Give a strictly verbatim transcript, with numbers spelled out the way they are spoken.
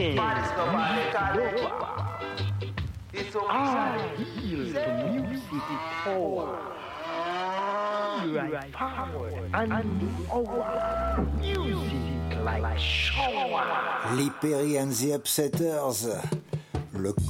King. I heal the music power. Right power and our music like shower. Lippery and the Upsetters, le